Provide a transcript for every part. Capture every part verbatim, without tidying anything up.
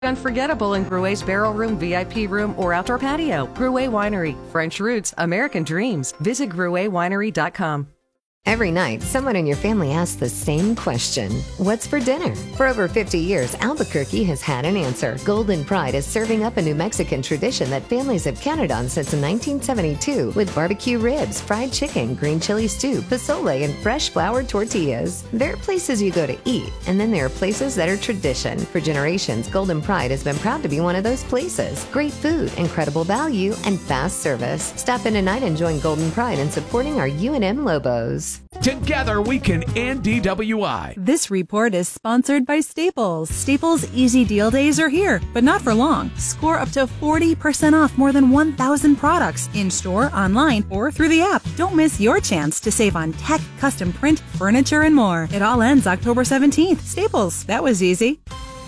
Unforgettable in Gruet's Barrel Room, V I P Room, or Outdoor Patio. Gruet Winery. French roots, American dreams. Visit gruet winery dot com. Every night, someone in your family asks the same question. What's for dinner? For over fifty years, Albuquerque has had an answer. Golden Pride is serving up a New Mexican tradition that families have counted on since nineteen seventy-two with barbecue ribs, fried chicken, green chili stew, pozole, and fresh flour tortillas. There are places you go to eat, and then there are places that are tradition. For generations, Golden Pride has been proud to be one of those places. Great food, incredible value, and fast service. Stop in tonight and join Golden Pride in supporting our U N M Lobos. Together we can end D W I. This report is sponsored by Staples. Staples Easy Deal Days are here, but not for long. Score up to forty percent off more than one thousand products in-store, online, or through the app. Don't miss your chance to save on tech, custom print, furniture, and more. It all ends October seventeenth. Staples. That was easy.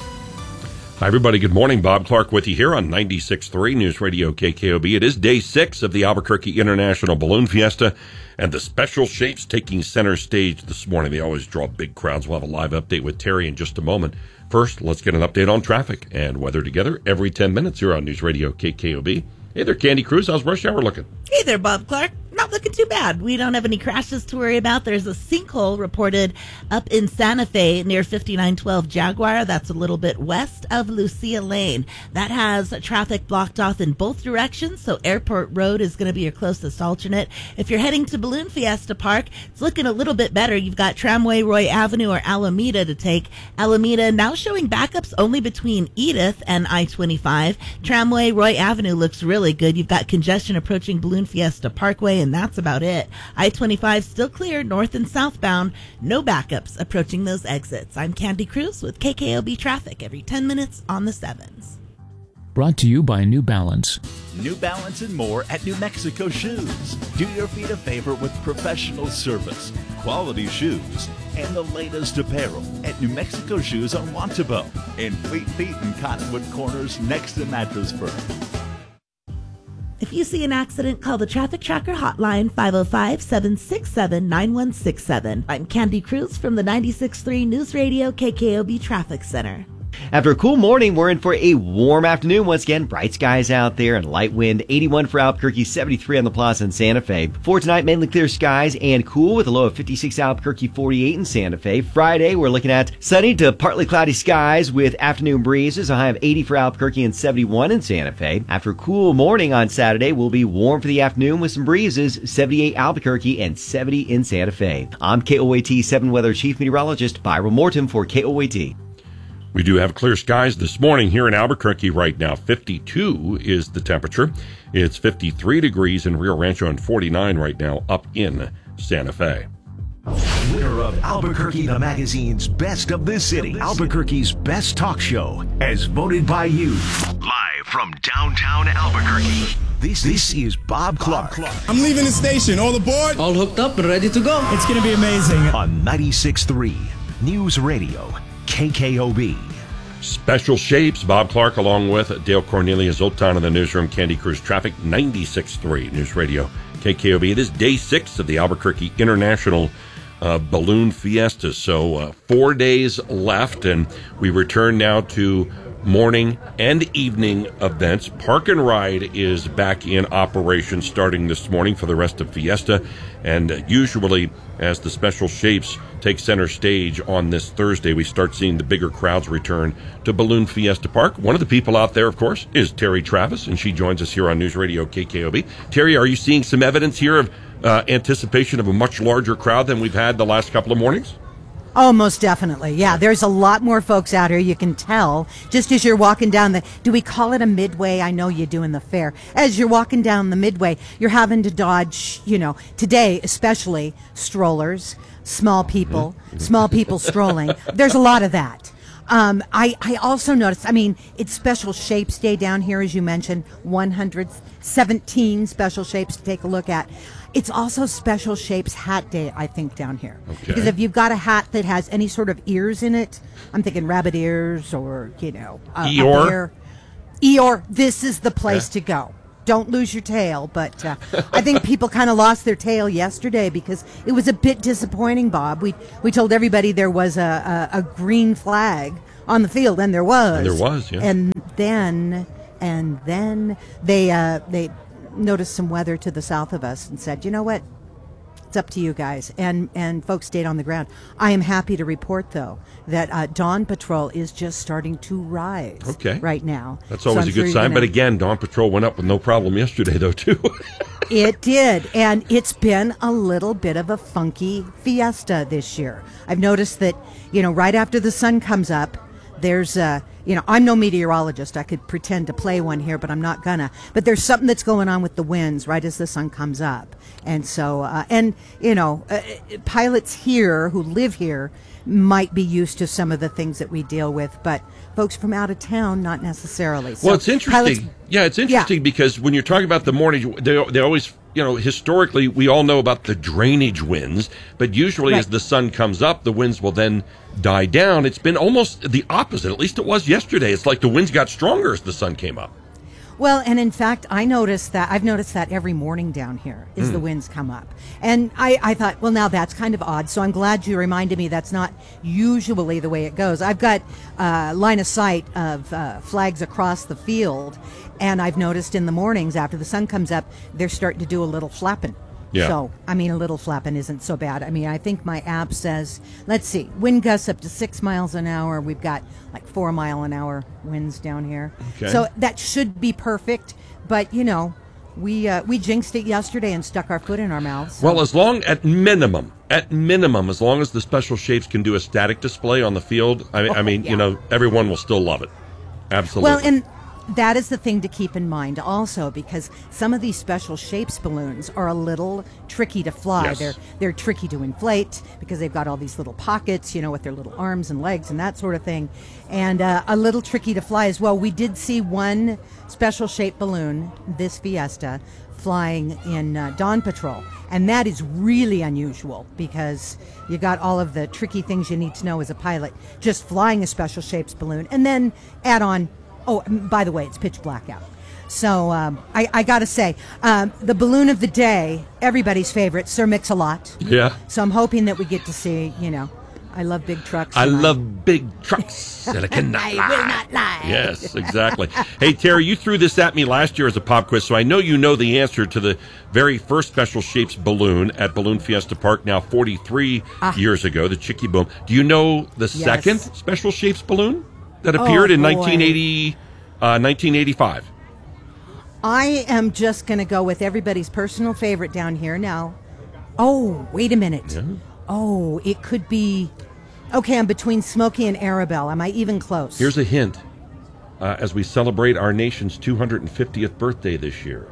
Hi, everybody. Good morning. Bob Clark with you here on ninety-six point three News Radio K K O B. It is day six of the Albuquerque International Balloon Fiesta, and the special shapes taking center stage this morning. They always draw big crowds. We'll have a live update with Terry in just a moment. First, let's get an update on traffic and weather together every ten minutes here on News Radio K K O B. Hey there, Candy Cruz. How's rush hour looking? Hey there, Bob Clark. Not looking too bad. We don't have any crashes to worry about. There's a sinkhole reported up in Santa Fe near fifty-nine twelve Jaguar. That's a little bit west of Lucia Lane. That has traffic blocked off in both directions, so Airport Road is going to be your closest alternate. If you're heading to Balloon Fiesta Park, it's looking a little bit better. You've got Tramway, Roy Avenue, or Alameda to take. Alameda now showing backups only between Edith and I twenty-five. Tramway, Roy Avenue looks really good. You've got congestion approaching Balloon Fiesta Parkway, and that's about it. I twenty-five still clear north and southbound. No backups approaching those exits. I'm Candy Cruz with K K O B Traffic every ten minutes on the sevens. Brought to you by New Balance. New Balance and more at New Mexico Shoes. Do your feet a favor with professional service, quality shoes, and the latest apparel at New Mexico Shoes on Wantabo and Fleet Feet and Cottonwood Corners next to Mattress Firm. If you see an accident, call the Traffic Tracker hotline, five oh five, seven six seven, nine one six seven. I'm Candy Cruz from the ninety-six point three News Radio K K O B Traffic Center. After a cool morning, we're in for a warm afternoon. Once again, bright skies out there and light wind. eighty-one for Albuquerque, seventy-three on the Plaza in Santa Fe. For tonight, mainly clear skies and cool with a low of fifty-six Albuquerque, forty-eight in Santa Fe. Friday, we're looking at sunny to partly cloudy skies with afternoon breezes. A high of eighty for Albuquerque and seventy-one in Santa Fe. After a cool morning on Saturday, we'll be warm for the afternoon with some breezes. seventy-eight Albuquerque and seventy in Santa Fe. I'm K O A T seven Weather Chief Meteorologist Byron Morton for K O A T. We do have clear skies this morning here in Albuquerque right now. fifty-two is the temperature. It's fifty-three degrees in Rio Rancho and forty-nine right now up in Santa Fe. Winner of Albuquerque the Magazine's Best of the City, Albuquerque's Best Talk Show, as voted by you. Live from downtown Albuquerque. This, this is Bob Clark. Bob Clark. I'm leaving the station. All aboard? All hooked up and ready to go. It's going to be amazing. On ninety-six point three News Radio K K O B. Special shapes. Bob Clark along with Dale Cornelius Zoltan in the newsroom. Candy Cruz Traffic, ninety-six point three News Radio K K O B. It is day six of the Albuquerque International uh, Balloon Fiesta. So uh, four days left, and we return now to morning and evening events. Park and Ride is back in operation starting this morning for the rest of Fiesta. And uh, usually, as the special shapes take center stage on this Thursday, we start seeing the bigger crowds return to Balloon Fiesta Park. One of the people out there, of course, is Terry Travis, and she joins us here on News Radio K K O B. Terry, are you seeing some evidence here of uh, anticipation of a much larger crowd than we've had the last couple of mornings? Oh, most definitely. Yeah, there's a lot more folks out here. You can tell just as you're walking down the, do we call it a midway? I know you do in the fair. As you're walking down the midway, you're having to dodge, you know, today especially, strollers, small people, small people strolling. There's a lot of that. Um, I, I also noticed, I mean, it's Special Shapes Day down here, as you mentioned, one hundred seventeen special shapes to take a look at. It's also Special Shapes Hat Day, I think, down here. Okay. Because if you've got a hat that has any sort of ears in it, I'm thinking rabbit ears or, you know, uh, Eeyore. Eeyore, this is the place yeah. to go. Don't lose your tail, but uh, I think people kind of lost their tail yesterday because it was a bit disappointing, Bob. We we told everybody there was a, a, a green flag on the field, and there was. And there was, yeah. And then, and then they uh, they noticed some weather to the south of us and said, you know what? It's up to you guys, and and folks stayed on the ground. I am happy to report, though, that uh, Dawn Patrol is just starting to rise. Okay. Right now. That's always So a I'm good sure you're sign. gonna- But again, Dawn Patrol went up with no problem yesterday, though, too. It did, and it's been a little bit of a funky fiesta this year. I've noticed that, you know, right after the sun comes up, there's a, you know, I'm no meteorologist. I could pretend to play one here, but I'm not gonna. But there's something that's going on with the winds right as the sun comes up. And so, uh, and, you know, uh, pilots here who live here might be used to some of the things that we deal with, but folks from out of town, not necessarily. So well, it's interesting. pilots- yeah, it's interesting Yeah. because when you're talking about the morning, they, they always, you know, historically, we all know about the drainage winds, but usually Right. as the sun comes up, the winds will then die down. It's been almost the opposite. At least it was yesterday. It's like the winds got stronger as the sun came up. Well, and in fact, I noticed that. I've noticed that every morning down here is Hmm. the winds come up. And I, I thought, well, now that's kind of odd. So I'm glad you reminded me that's not usually the way it goes. I've got uh, line of sight of uh, flags across the field. And I've noticed in the mornings after the sun comes up, they're starting to do a little flapping. Yeah. So, I mean, a little flapping isn't so bad. I mean, I think my app says, let's see, wind gusts up to six miles an hour. We've got like four mile an hour winds down here. Okay. So that should be perfect. But, you know, we uh, we jinxed it yesterday and stuck our foot in our mouths. So. Well, as long, at minimum, at minimum, as long as the special shapes can do a static display on the field, I, I mean, yeah. you know, everyone will still love it. Absolutely. Well, and that is the thing to keep in mind also, because some of these special shapes balloons are a little tricky to fly. Yes. They're they're tricky to inflate because they've got all these little pockets, you know, with their little arms and legs and that sort of thing, and uh, a little tricky to fly as well. We did see one special shaped balloon this fiesta flying in uh, Dawn Patrol, and that is really unusual because you got all of the tricky things you need to know as a pilot just flying a special shapes balloon, and then add on. Oh, by the way, it's pitch black out. So um, I, I got to say, um, the balloon of the day, everybody's favorite, Sir Mix-a-Lot. Yeah. So I'm hoping that we get to see, you know, I love big trucks. I and love big trucks, and I cannot I lie. will not lie. Yes, exactly. Hey, Terry, you threw this at me last year as a pop quiz, so I know you know the answer to the very first Special Shapes balloon at Balloon Fiesta Park now forty-three Ah. years ago, the Chicky Boom. Do you know the Yes. second Special Shapes balloon that Oh, appeared in boy. nineteen eighty, uh, nineteen eighty-five? I am just going to go with everybody's personal favorite down here now. Oh, wait a minute. Yeah. Oh, it could be. Okay, I'm between Smokey and Arabelle. Am I even close? Here's a hint. Uh, as we celebrate our nation's two hundred fiftieth birthday this year.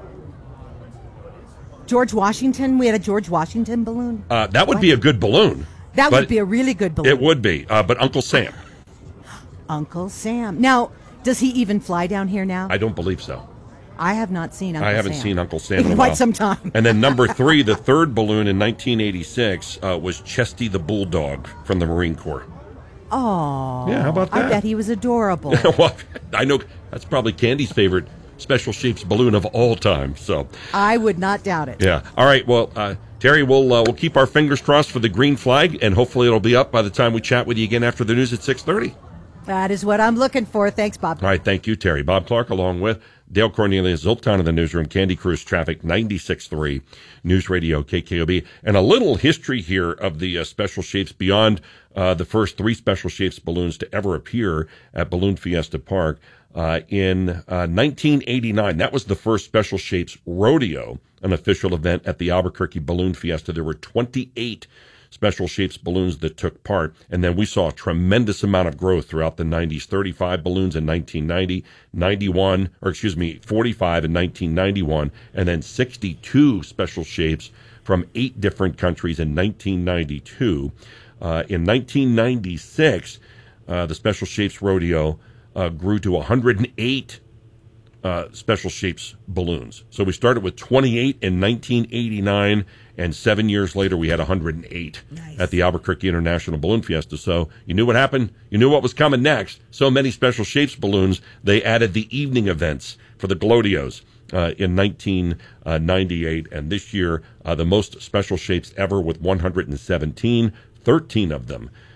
George Washington. We had a George Washington balloon. Uh, that would What? be a good balloon. That but would be a really good balloon. It would be, uh, but Uncle Sam. Uncle Sam. Now, does he even fly down here now? I don't believe so. I have not seen Uncle I haven't Sam. seen Uncle Sam in, in a quite while. some time. And then number three, the third balloon in nineteen eighty-six uh, was Chesty the Bulldog from the Marine Corps. Oh, Yeah, how about that? I bet he was adorable. Well, I know that's probably Candy's favorite Special Shapes balloon of all time. So, I would not doubt it. yeah. All right. Well, uh, Terry, we'll uh, we'll keep our fingers crossed for the green flag, and hopefully it'll be up by the time we chat with you again after the news at six thirty. That is what I'm looking for. Thanks, Bob. All right, thank you, Terry. Bob Clark, along with Dale Cornelius, Zoltan in the newsroom, Candy Cruise Traffic, ninety-six point three, News Radio, K K O B. And a little history here of the uh, Special Shapes beyond uh, the first three Special Shapes balloons to ever appear at Balloon Fiesta Park. Uh, in uh, nineteen eighty-nine, that was the first Special Shapes Rodeo, an official event at the Albuquerque Balloon Fiesta. There were twenty-eight Special Shapes balloons that took part, and then we saw a tremendous amount of growth throughout the nineties. thirty-five balloons in nineteen ninety, ninety-one, or excuse me, forty-five in nineteen ninety-one, and then sixty-two Special Shapes from eight different countries in nineteen ninety-two. Uh, in nineteen ninety-six, uh, the Special Shapes Rodeo uh, grew to one hundred eight uh, Special Shapes balloons. So we started with twenty-eight in nineteen eighty-nine, and seven years later we had one hundred eight Nice. at the Albuquerque International Balloon Fiesta. So you knew what happened. You knew what was coming next. So many Special Shapes balloons, they added the evening events for the Glodios uh, in nineteen ninety-eight. And this year, uh, the most Special Shapes ever with one hundred seventeen, thirteen of them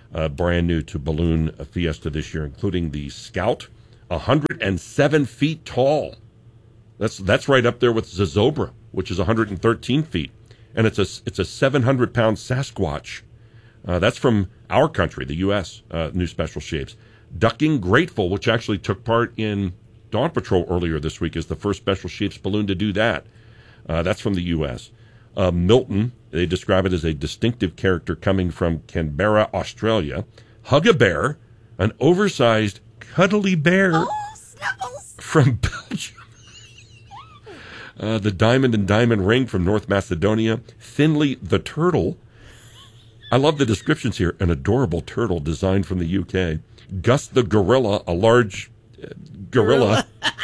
uh, brand new to Balloon Fiesta this year, including the Scout, one hundred seven feet tall. That's that's right up there with Zozobra, which is one hundred thirteen feet, and it's a it's a seven hundred pound Sasquatch. Uh, that's from our country, the U S Uh, new special shapes. Ducking Grateful, which actually took part in Dawn Patrol earlier this week, is the first special shapes balloon to do that. Uh, that's from the U S Uh, Milton, they describe it as a distinctive character coming from Canberra, Australia. Hug-a-Bear, an oversized, cuddly bear oh, snuggles. From Belgium. Uh, the Diamond and Diamond Ring from North Macedonia. Finley the Turtle. I love the descriptions here. An adorable turtle designed from the U K. Gus the Gorilla, a large uh, gorilla,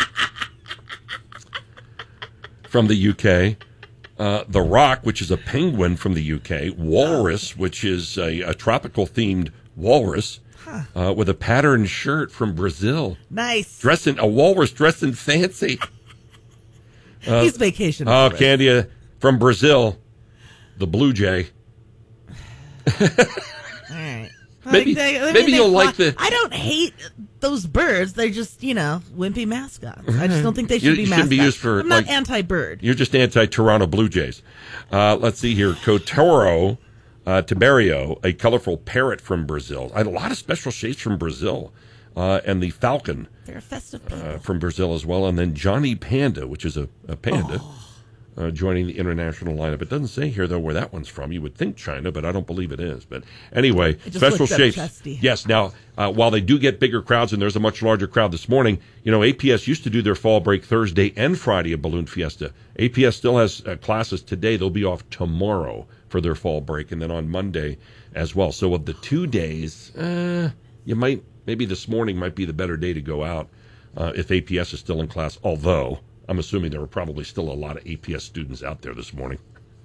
from the U K. Uh, the Rock, which is a penguin from the U K. Walrus, which is a, a tropical-themed walrus. Huh. Uh, with a patterned shirt from Brazil. Nice. Dressed in, a walrus dressed in fancy. Uh, He's vacationing. Oh, Candia, from Brazil, the Blue Jay. All right. Maybe, they, they, maybe they you'll fly. like the... I don't hate those birds. They're just, you know, wimpy mascots. I just don't think they should you, be you mascots. Be used for, I'm not like, anti-bird. You're just anti-Toronto Blue Jays. Uh, let's see here. Kotoro uh, Tiberio, a colorful parrot from Brazil. I had a lot of special shapes from Brazil. Uh, and the Falcon. They're a festive uh, from Brazil as well. And then Johnny Panda, which is a, a panda, oh. uh, joining the international lineup. It doesn't say here, though, where that one's from. You would think China, but I don't believe it is. But anyway, special shapes. Yes, now, uh, while they do get bigger crowds, and there's a much larger crowd this morning, you know, A P S used to do their fall break Thursday and Friday at Balloon Fiesta. A P S still has uh, classes today. They'll be off tomorrow for their fall break, and then on Monday as well. So of the two days, uh, you might... Maybe this morning might be the better day to go out uh, if A P S is still in class, although I'm assuming there are probably still a lot of A P S students out there this morning.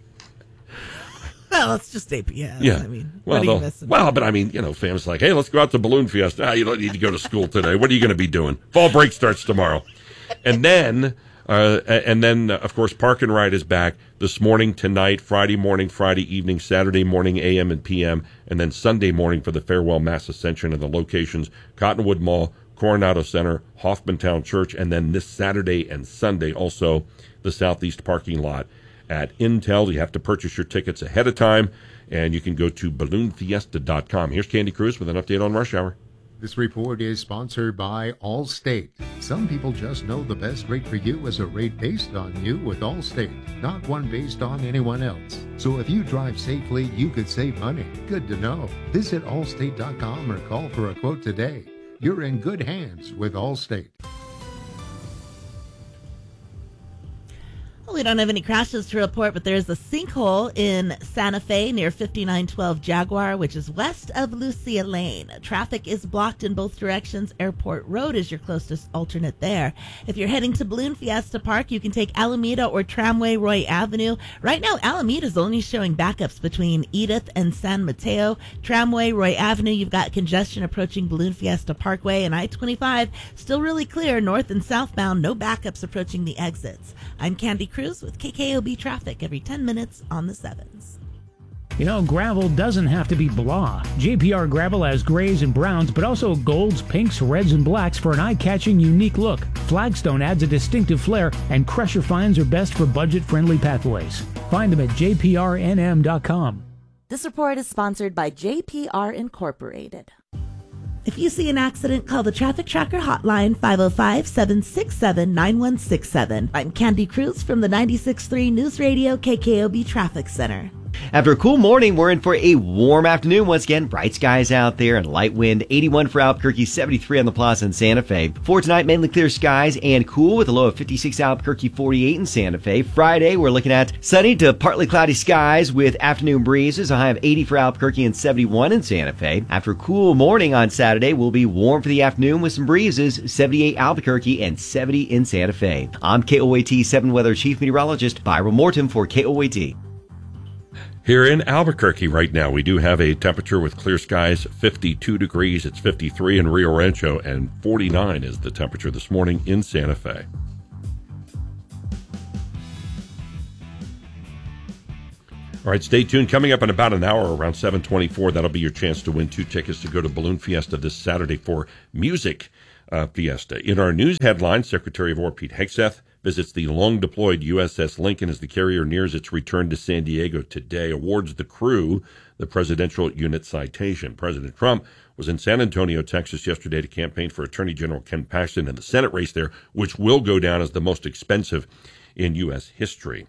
Well, it's just A P S. Yeah. I mean, well, what are you missing? Well, but I mean, you know, families like, hey, let's go out to Balloon Fiesta. Ah, you don't need to go to school today. What are you going to be doing? Fall break starts tomorrow. And then, uh, and then, uh, of course, Park and Ride is back this morning, tonight, Friday morning, Friday evening, Saturday morning, A M and P M, and then Sunday morning for the Farewell Mass Ascension and the locations, Cottonwood Mall, Coronado Center, Hoffmantown Church, and then this Saturday and Sunday also the Southeast parking lot at Intel. You have to purchase your tickets ahead of time, and you can go to balloon fiesta dot com. Here's Candy Cruz with an update on Rush Hour. This report is sponsored by Allstate. Some people just know the best rate for you is a rate based on you with Allstate, not one based on anyone else. So if you drive safely, you could save money. Good to know. Visit allstate dot com or call for a quote today. You're in good hands with Allstate. Well, we don't have any crashes to report, but there's a sinkhole in Santa Fe near fifty-nine twelve Jaguar, which is west of Lucia Lane. Traffic is blocked in both directions. Airport Road is your closest alternate there. If you're heading to Balloon Fiesta Park, you can take Alameda or Tramway Roy Avenue. Right now, Alameda is only showing backups between Edith and San Mateo. Tramway Roy Avenue, you've got congestion approaching Balloon Fiesta Parkway, and I twenty-five still really clear north and southbound. No backups approaching the exits. I'm Candy Cruz with K K O B traffic every ten minutes on the sevens. You know, gravel doesn't have to be blah. J P R Gravel has grays and browns, but also golds, pinks, reds, and blacks for an eye-catching, unique look. Flagstone adds a distinctive flair, and Crusher fines are best for budget-friendly pathways. Find them at j p r n m dot com. This report is sponsored by J P R Incorporated. If you see an accident, call the Traffic Tracker hotline, five oh five, seven six seven, nine one six seven. I'm Candy Cruz from the ninety-six point three News Radio K K O B Traffic Center. After a cool morning, we're in for a warm afternoon. Once again, bright skies out there and light wind. eighty-one for Albuquerque, seventy-three on the Plaza in Santa Fe. For tonight, mainly clear skies and cool with a low of fifty-six Albuquerque, forty-eight in Santa Fe. Friday, we're looking at sunny to partly cloudy skies with afternoon breezes. A high of eighty for Albuquerque and seventy-one in Santa Fe. After a cool morning on Saturday, we'll be warm for the afternoon with some breezes. seventy-eight Albuquerque and seventy in Santa Fe. I'm K O A T seven Weather Chief Meteorologist Byron Morton for K O A T. Here in Albuquerque right now, we do have a temperature with clear skies, fifty-two degrees. It's fifty-three in Rio Rancho, and forty-nine is the temperature this morning in Santa Fe. All All right, stay tuned. Coming up in about an hour, around seven twenty-four, that'll be your chance to win two tickets to go to Balloon Fiesta this Saturday for Music uh, Fiesta. In our news headlines, Secretary of War Pete Hegseth visits the long-deployed U S S Lincoln as the carrier nears its return to San Diego today, awards the crew the Presidential Unit Citation. President Trump was in San Antonio, Texas yesterday to campaign for Attorney General Ken Paxton in the Senate race there, which will go down as the most expensive in U S history.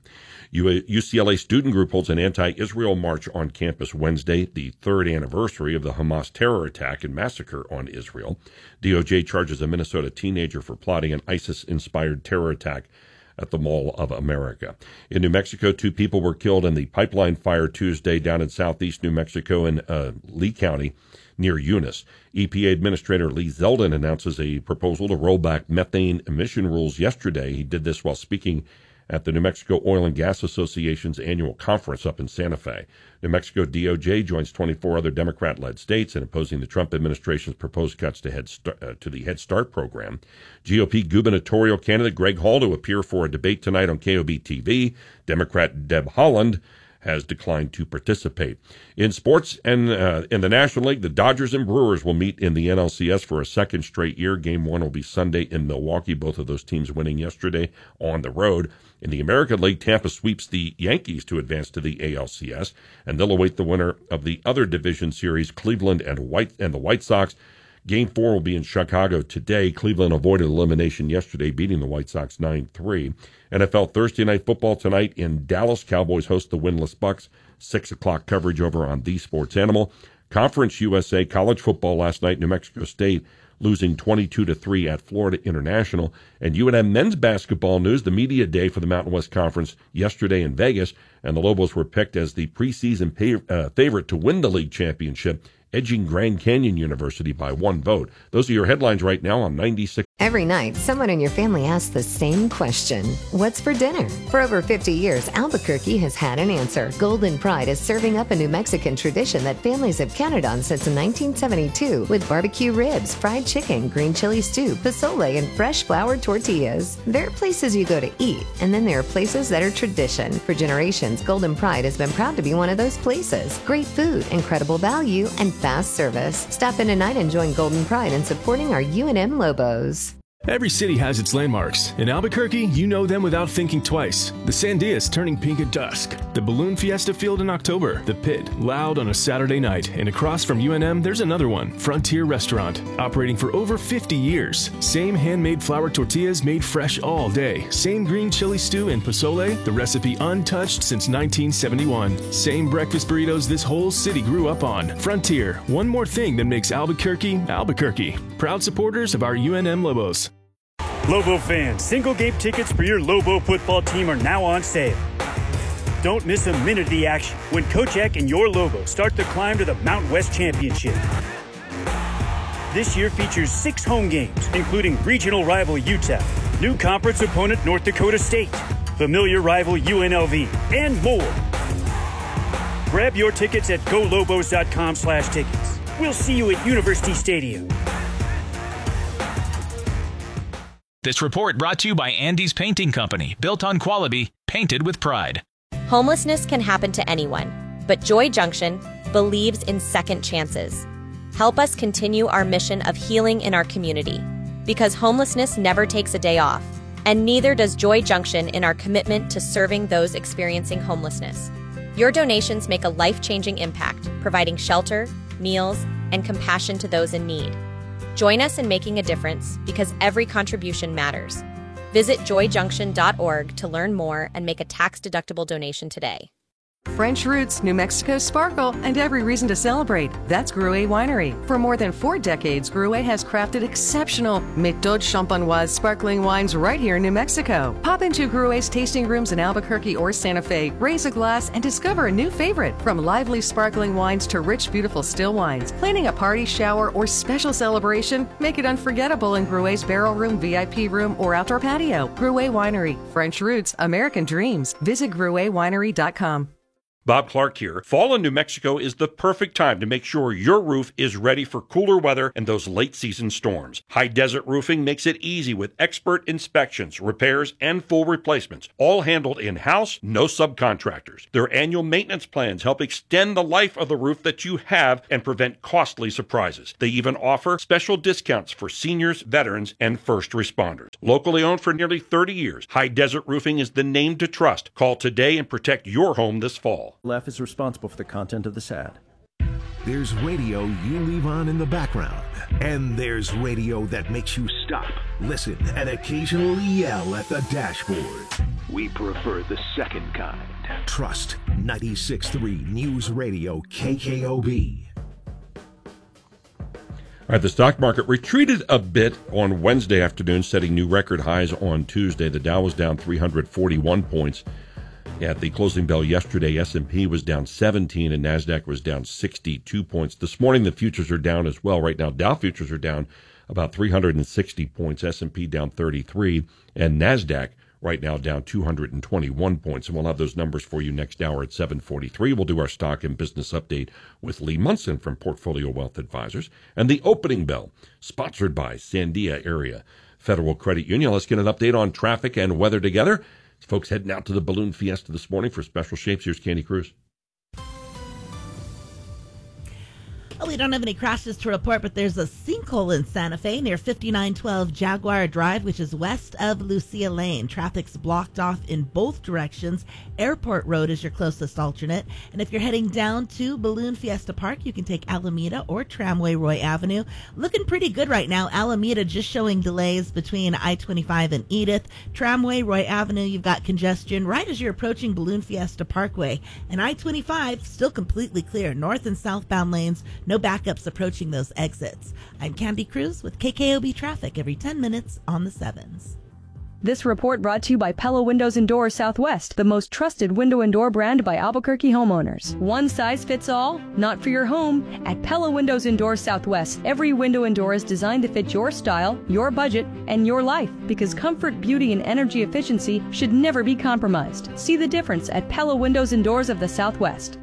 U C L A student group holds an anti-Israel march on campus Wednesday, the third anniversary of the Hamas terror attack and massacre on Israel. D O J charges a Minnesota teenager for plotting an ISIS-inspired terror attack at the Mall of America. In New Mexico, two people were killed in the pipeline fire Tuesday down in southeast New Mexico in uh, Lee County near Eunice. E P A Administrator Lee Zeldin announces a proposal to roll back methane emission rules yesterday. He did this while speaking at the New Mexico Oil and Gas Association's annual conference up in Santa Fe. New Mexico D O J joins twenty-four other Democrat-led states in opposing the Trump administration's proposed cuts to, Head Start, uh, to the Head Start program. G O P gubernatorial candidate Greg Hall to appear for a debate tonight on K O B T V. Democrat Deb Haaland has declined to participate. In sports and uh, in the National League, the Dodgers and Brewers will meet in the N L C S for a second straight year. Game one will be Sunday in Milwaukee, both of those teams winning yesterday on the road. In the American League, Tampa sweeps the Yankees to advance to the A L C S, and they'll await the winner of the other division series, Cleveland and White and the White Sox. Game four will be in Chicago today. Cleveland avoided elimination yesterday, beating the White Sox nine three. N F L Thursday Night Football tonight in Dallas. Cowboys host the winless Bucks. six o'clock coverage over on The Sports Animal. Conference U S A college football last night, New Mexico State losing twenty-two to three at Florida International. And U N M men's basketball news, the media day for the Mountain West Conference yesterday in Vegas, and the Lobos were picked as the preseason pay, uh, favorite to win the league championship, edging Grand Canyon University by one vote. Those are your headlines right now on ninety-six. Every night, someone in your family asks the same question. What's for dinner? For over fifty years, Albuquerque has had an answer. Golden Pride is serving up a New Mexican tradition that families have counted on since nineteen seventy-two with barbecue ribs, fried chicken, green chili stew, pozole, and fresh floured tortillas. There are places you go to eat, and then there are places that are tradition. For generations, Golden Pride has been proud to be one of those places. Great food, incredible value, and fast service. Stop in tonight and join Golden Pride in supporting our U N M Lobos. Every city has its landmarks. In Albuquerque, you know them without thinking twice. The Sandias turning pink at dusk. The Balloon Fiesta Field in October. The Pit, loud on a Saturday night. And across from U N M, there's another one, Frontier Restaurant, operating for over fifty years. Same handmade flour tortillas made fresh all day. Same green chili stew and pozole, the recipe untouched since nineteen seventy-one. Same breakfast burritos this whole city grew up on. Frontier, one more thing that makes Albuquerque, Albuquerque. Proud supporters of our U N M Lobos. Lobo fans, single game tickets for your Lobo football team are now on sale. Don't miss a minute of the action when Coach Eck and your Lobo start the climb to the Mountain West Championship. This year features six home games, including regional rival U T E P, new conference opponent North Dakota State, familiar rival U N L V, and more. Grab your tickets at go lobos dot com slash tickets. We'll see you at University Stadium. This report brought to you by Andy's Painting Company, built on quality, painted with pride. Homelessness can happen to anyone, but Joy Junction believes in second chances. Help us continue our mission of healing in our community, because homelessness never takes a day off, and neither does Joy Junction in our commitment to serving those experiencing homelessness. Your donations make a life-changing impact, providing shelter, meals, and compassion to those in need. Join us in making a difference, because every contribution matters. Visit joy junction dot org to learn more and make a tax-deductible donation today. French roots, New Mexico sparkle, and every reason to celebrate. That's Gruet Winery. For more than four decades, Gruet has crafted exceptional Méthode Champenoise sparkling wines right here in New Mexico. Pop into Gruet's tasting rooms in Albuquerque or Santa Fe, raise a glass, and discover a new favorite. From lively sparkling wines to rich, beautiful still wines. Planning a party, shower, or special celebration? Make it unforgettable in Gruet's Barrel Room, V I P Room, or Outdoor Patio. Gruet Winery. French roots, American dreams. Visit gruet winery dot com. Bob Clark here. Fall in New Mexico is the perfect time to make sure your roof is ready for cooler weather and those late season storms. High Desert Roofing makes it easy with expert inspections, repairs, and full replacements, all handled in-house, no subcontractors. Their annual maintenance plans help extend the life of the roof that you have and prevent costly surprises. They even offer special discounts for seniors, veterans, and first responders. Locally owned for nearly thirty years, High Desert Roofing is the name to trust. Call today and protect your home this fall. L F is responsible for the content of this ad. There's radio you leave on in the background, and there's radio that makes you stop, listen, and occasionally yell at the dashboard. We prefer the second kind. Trust ninety-six point three News Radio K K O B. All right, the stock market retreated a bit on Wednesday afternoon, setting new record highs on Tuesday. The Dow was down three hundred forty-one points. At the closing bell yesterday, S and P was down seventeen and NASDAQ was down sixty-two points. This morning, the futures are down as well. Right now, Dow futures are down about three hundred sixty points, S and P down thirty-three, and NASDAQ right now down two hundred twenty-one points. And we'll have those numbers for you next hour at seven forty-three. We'll do our stock and business update with Lee Munson from Portfolio Wealth Advisors. And the opening bell, sponsored by Sandia Area Federal Credit Union. Let's get an update on traffic and weather together. Folks heading out to the Balloon Fiesta this morning for special shapes. Here's Candy Cruz. Oh, we don't have any crashes to report, but there's a sinkhole in Santa Fe near fifty-nine twelve Jaguar Drive, which is west of Lucia Lane. Traffic's blocked off in both directions. Airport Road is your closest alternate. And if you're heading down to Balloon Fiesta Park, you can take Alameda or Tramway Roy Avenue. Looking pretty good right now. Alameda just showing delays between I twenty-five and Edith. Tramway Roy Avenue, you've got congestion right as you're approaching Balloon Fiesta Parkway. And I twenty-five still completely clear. North and southbound lanes, no backups approaching those exits. I'm Candy Cruz with K K O B Traffic every ten minutes on the sevens. This report brought to you by Pella Windows and Doors Southwest, the most trusted window and door brand by Albuquerque homeowners. One size fits all? Not for your home. At Pella Windows and Doors Southwest, every window and door is designed to fit your style, your budget, and your life, because comfort, beauty, and energy efficiency should never be compromised. See the difference at Pella Windows and Doors of the Southwest.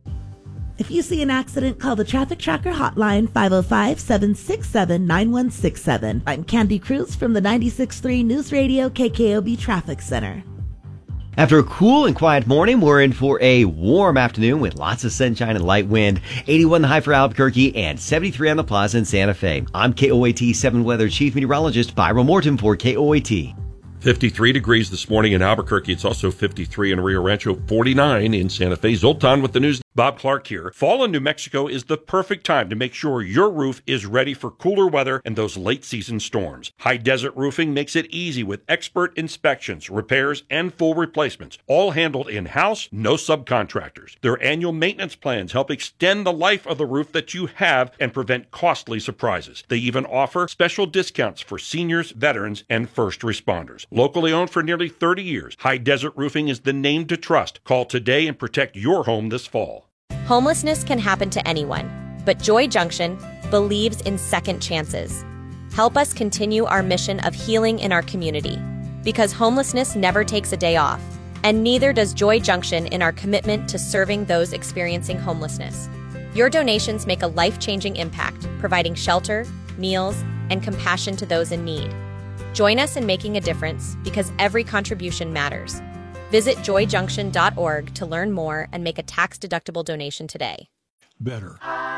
If you see an accident, call the Traffic Tracker hotline, five oh five, seven six seven, nine one six seven. I'm Candy Cruz from the ninety-six point three News Radio K K O B Traffic Center. After a cool and quiet morning, we're in for a warm afternoon with lots of sunshine and light wind. eighty-one the high for Albuquerque and seventy-three on the Plaza in Santa Fe. I'm K O A T seven Weather Chief Meteorologist Byron Morton for K O A T. fifty-three degrees this morning in Albuquerque. It's also fifty-three in Rio Rancho, forty-nine in Santa Fe. Zoltan with the news. Bob Clark here. Fall in New Mexico is the perfect time to make sure your roof is ready for cooler weather and those late season storms. High Desert Roofing makes it easy with expert inspections, repairs, and full replacements, all handled in-house, no subcontractors. Their annual maintenance plans help extend the life of the roof that you have and prevent costly surprises. They even offer special discounts for seniors, veterans, and first responders. Locally owned for nearly thirty years, High Desert Roofing is the name to trust. Call today and protect your home this fall. Homelessness can happen to anyone, but Joy Junction believes in second chances. Help us continue our mission of healing in our community, because homelessness never takes a day off, and neither does Joy Junction in our commitment to serving those experiencing homelessness. Your donations make a life-changing impact, providing shelter, meals, and compassion to those in need. Join us in making a difference, because every contribution matters. Visit joy junction dot org to learn more and make a tax-deductible donation today. Better.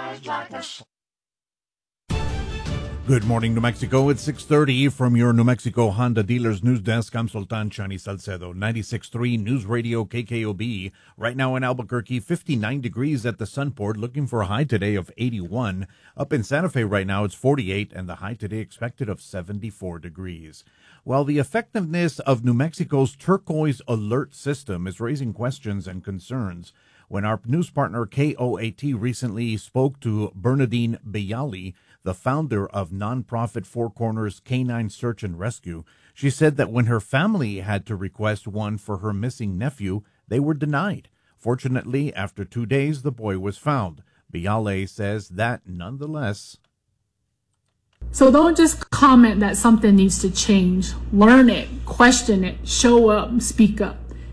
Good morning, New Mexico. It's six thirty from your New Mexico Honda Dealers News Desk. I'm Sultan Chani Salcedo, ninety-six point three News Radio K K O B. Right now in Albuquerque, fifty-nine degrees at the Sunport, looking for a high today of eighty-one. Up in Santa Fe right now, it's forty-eight, and the high today expected of seventy-four degrees. While the effectiveness of New Mexico's turquoise alert system is raising questions and concerns, when our news partner K O A T recently spoke to Bernadine Bayali, the founder of nonprofit Four Corners Canine Search and Rescue, she said that when her family had to request one for her missing nephew, they were denied. Fortunately, after two days, the boy was found. Bayali says that, nonetheless... So don't just comment that something needs to change. Learn it, question it, show up, speak up.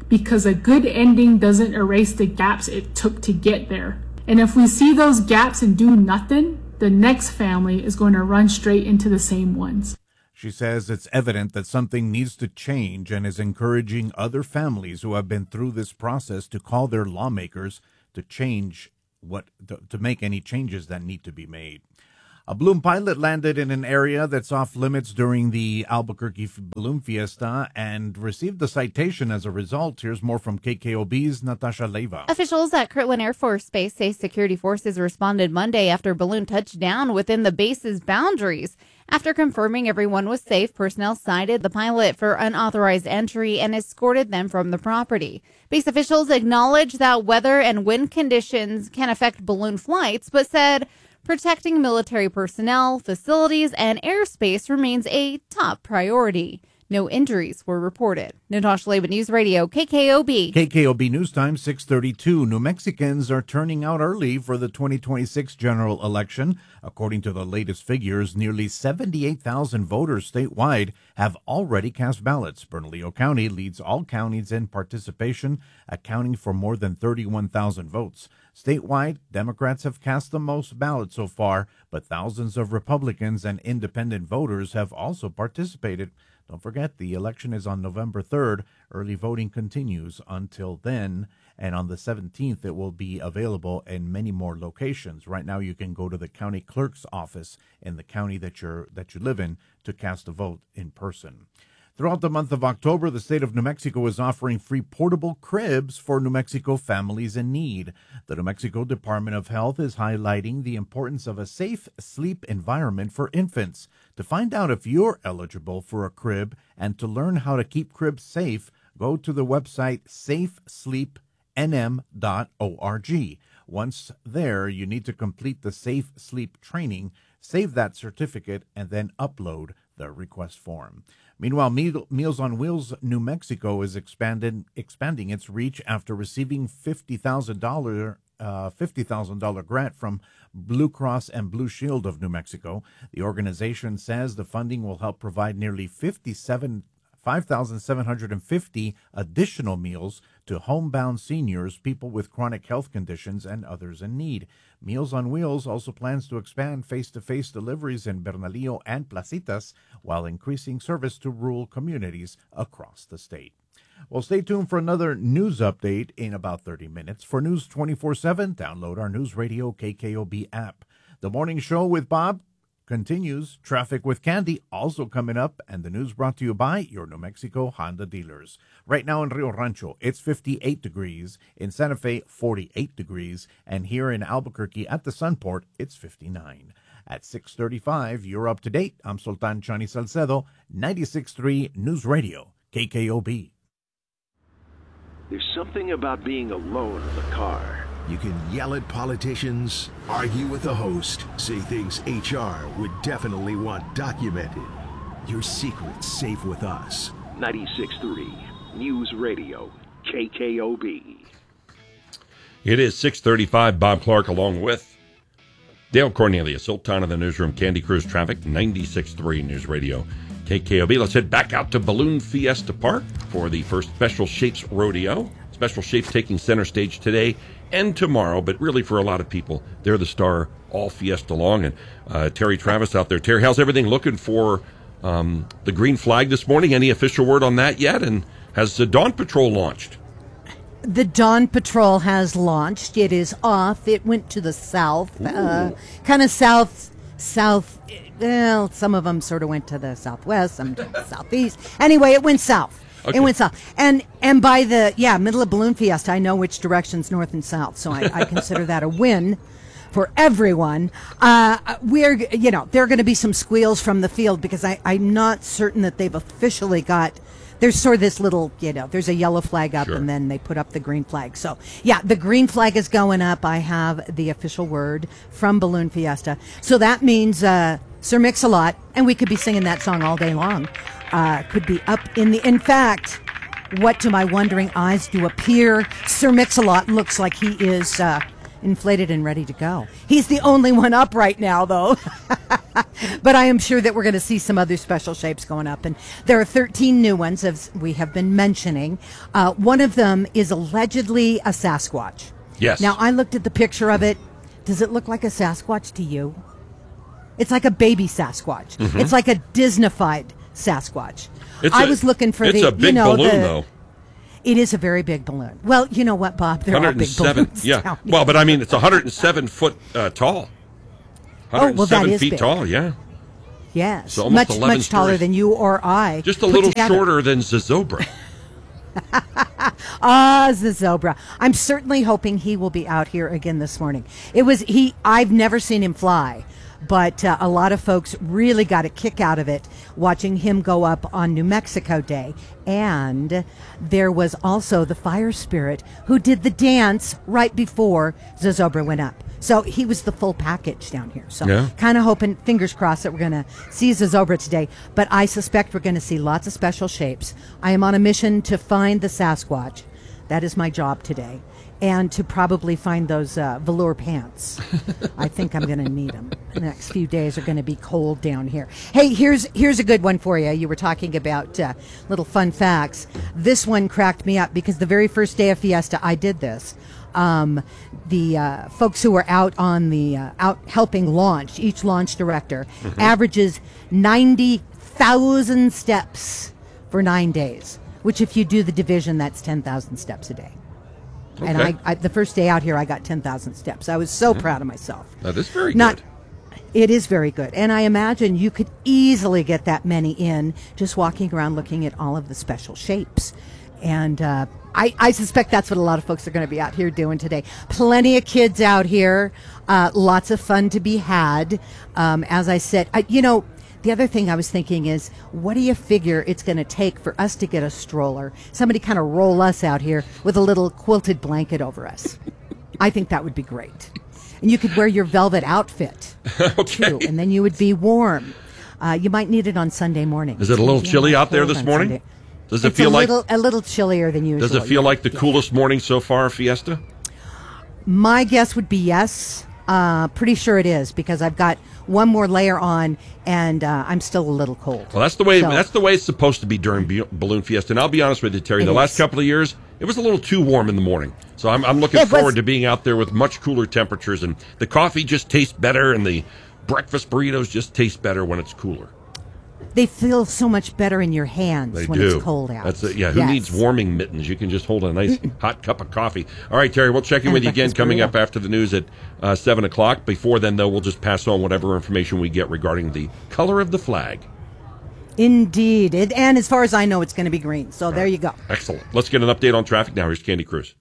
because a good ending doesn't erase the gaps it took to get there. And if we see those gaps and do nothing, the next family is going to run straight into the same ones. She says it's evident that something needs to change and is encouraging other families who have been through this process to call their lawmakers to change what to, to make any changes that need to be made. A balloon pilot landed in an area that's off limits during the Albuquerque Balloon Fiesta and received a citation as a result. Here's more from K K O B's Natasha Leiva. Officials at Kirtland Air Force Base say security forces responded Monday after a balloon touched down within the base's boundaries. After confirming everyone was safe, personnel cited the pilot for unauthorized entry and escorted them from the property. Base officials acknowledged that weather and wind conditions can affect balloon flights, but said protecting military personnel, facilities, and airspace remains a top priority. No injuries were reported. Natasha Leiva, News Radio, K K O B. K K O B News Time, six thirty-two. New Mexicans are turning out early for the twenty twenty-six general election. According to the latest figures, nearly seventy-eight thousand voters statewide have already cast ballots. Bernalillo County leads all counties in participation, accounting for more than thirty-one thousand votes. Statewide, Democrats have cast the most ballots so far, but thousands of Republicans and independent voters have also participated. Don't forget, the election is on November third. Early voting continues until then, and on the seventeenth, it will be available in many more locations. Right now, you can go to the county clerk's office in the county that you're that you live in to cast a vote in person. Throughout the month of October, the state of New Mexico is offering free portable cribs for New Mexico families in need. The New Mexico Department of Health is highlighting the importance of a safe sleep environment for infants. To find out if you're eligible for a crib and to learn how to keep cribs safe, go to the website safe sleep n m dot org. Once there, you need to complete the Safe Sleep training, save that certificate, and then upload the request form. Meanwhile, Meals on Wheels New Mexico is expanded, expanding its reach after receiving fifty thousand dollars uh, fifty thousand dollars grant from Blue Cross and Blue Shield of New Mexico. The organization says the funding will help provide nearly fifty-seven five thousand seven hundred fifty additional meals to homebound seniors, people with chronic health conditions, and others in need. Meals on Wheels also plans to expand face-to-face deliveries in Bernalillo and Placitas while increasing service to rural communities across the state. Well, stay tuned for another news update in about thirty minutes. For News twenty-four seven, download our News Radio K K O B app. The Morning Show with Bob continues. Traffic with Candy also coming up, and the news brought to you by your New Mexico Honda dealers. Right now in Rio Rancho, it's fifty-eight degrees. In Santa Fe, forty-eight degrees. And here in Albuquerque at the Sunport, it's fifty-nine. At six thirty-five, you're up to date. I'm Sultan Chani Salcedo, ninety-six point three News Radio, K K O B. There's something about being alone in the car. You can yell at politicians, argue with the host, say things H R would definitely want documented. Your secret's safe with us. ninety-six point three News Radio, K K O B. It is six thirty-five. Bob Clark along with Dale Cornelius, Sultan of the Newsroom, Candy Cruise Traffic, ninety-six point three News Radio, K K O B. Let's head back out to Balloon Fiesta Park for the first Special Shapes Rodeo. Special Shapes taking center stage today and tomorrow, but really for a lot of people, they're the star all fiesta long. And uh, Terry Travis out there. Terry, how's everything looking for um, the green flag this morning? Any official word on that yet? And has the Dawn Patrol launched? The Dawn Patrol has launched. It is off. It went to the south, uh, kind of south, south. Well, some of them sort of went to the southwest, some to the southeast. Anyway, it went south. Okay. It went south. And and by the, yeah, middle of Balloon Fiesta, I know which direction's north and south, so I, I consider that a win for everyone. Uh, we're, you know, there are going to be some squeals from the field because I, I'm not certain that they've officially got, there's sort of this little, you know, there's a yellow flag up, sure, and then they put up the green flag. So, yeah, the green flag is going up. I have the official word from Balloon Fiesta. So that means uh, Sir Mix-a-Lot, and we could be singing that song all day long. Uh, could be up in the, in fact, what to my wondering eyes do appear, Sir Mix-a-Lot looks like he is uh, inflated and ready to go. He's the only one up right now, though. But I am sure that we're going to see some other special shapes going up. And there are thirteen new ones, as we have been mentioning. Uh, one of them is allegedly a Sasquatch. Yes. Now, I looked at the picture of it. Does it look like a Sasquatch to you? It's like a baby Sasquatch. Mm-hmm. It's like a Disneyfied Sasquatch. It's I a, was looking for it's the, a big you know, balloon, the, though. It is a very big balloon. Well, you know what, Bob? There are big balloons. Yeah. Down Well, but I mean, it's one hundred seven foot uh, tall. Oh, well, that is feet big. tall, yeah. Yes, So almost much, eleven much taller stories. than you or I. Just a put little together. shorter than Zozobra. Ah, Zozobra. I'm certainly hoping he will be out here again this morning. It was he. I've never seen him fly, but uh, a lot of folks really got a kick out of it watching him go up on New Mexico Day. And there was also the fire spirit who did the dance right before Zozobra went up. So he was the full package down here. So Yeah. kind of hoping, fingers crossed, that we're going to see Zozobra today. But I suspect we're going to see lots of special shapes. I am on a mission to find the Sasquatch. That is my job today. And to probably find those uh, velour pants. I think I'm going to need them. The next few days are going to be cold down here. Hey, here's here's a good one for you. You were talking about uh, little fun facts. This one cracked me up because the very first day of Fiesta, I did this. Um, the uh, folks who were out on the uh, out helping launch, each launch director Mhm. averages ninety thousand steps for nine days, which if you do the division, that's ten thousand steps a day. And Okay. I, I, the first day out here, I got ten thousand steps. I was so Mhm. proud of myself. That is very Not, good. It is very good. And I imagine you could easily get that many in just walking around looking at all of the special shapes. And uh, I, I suspect that's what a lot of folks are going to be out here doing today. Plenty of kids out here. Uh, lots of fun to be had. Um, as I said, I, you know, the other thing I was thinking is, what do you figure it's going to take for us to get a stroller? Somebody kind of roll us out here with a little quilted blanket over us. I think that would be great. And you could wear your velvet outfit, too, and then you would be warm. Uh, you might need it on Sunday morning. Is it a little It's chilly gonna be out there cold this on morning? Sunday. Does it It's feel a like little, a little chillier than usual? Does it feel yeah. like the coolest morning so far, Fiesta? My guess would be yes. Uh, pretty sure it is because I've got one more layer on and uh, I'm still a little cold. Well, that's the way So- that's the way it's supposed to be during B- Balloon Fiesta. And I'll be honest with you, Terry, It the is. last couple of years, it was a little too warm in the morning. So I'm, I'm looking It was- forward to being out there with much cooler temperatures. And the coffee just tastes better and the breakfast burritos just taste better when it's cooler. They feel so much better in your hands They when do. it's cold out. That's it. Yeah, who Yes. needs warming mittens? You can just hold a nice hot cup of coffee. All right, Terry, we'll check in with you again breakfast coming burrito. up after the news at uh, seven o'clock. Before then, though, we'll just pass on whatever information we get regarding the color of the flag. Indeed. It, and as far as I know, it's going to be green. So there you go. Excellent. Let's get an update on traffic now. Here's Candy Cruz.